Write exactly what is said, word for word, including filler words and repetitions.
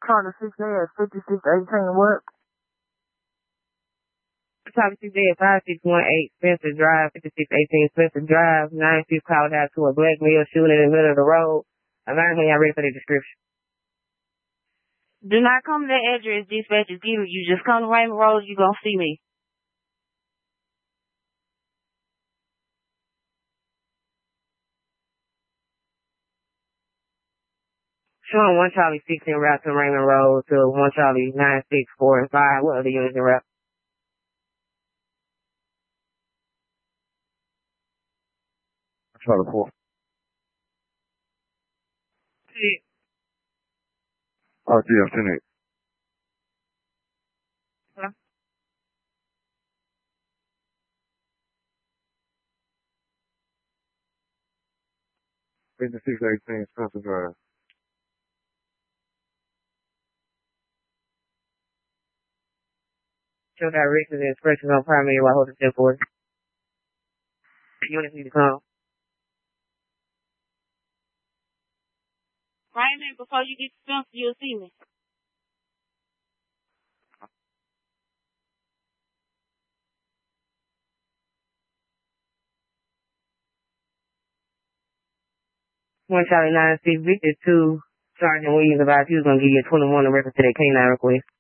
Charlie six A at fifty-six eighteen what? Charlie six A at five six one eight Spencer Drive, fifty-six eighteen Spencer Drive, nine six called out to a black male shooting in the middle of the road. I'm not here, y'all ready for the description. Do not come to that address dispatch is giving you. Just come to Raymond Road, you gonna see me. Showing one Charlie six en route to Raymond Road to one Charlie nine six four and five. What other units en route? Charlie four. Six. Oh, yeah, ten eight. Huh? fifty-six eighteen Spencer Drive. Show directions and expressions on primary while holding ten forty. Units need to come. Raymond, before you get to Spencer, you'll see me. One Charlie nine six Victor two Sergeant Williams advised he was gonna give you a twenty-one to record to that K nine request.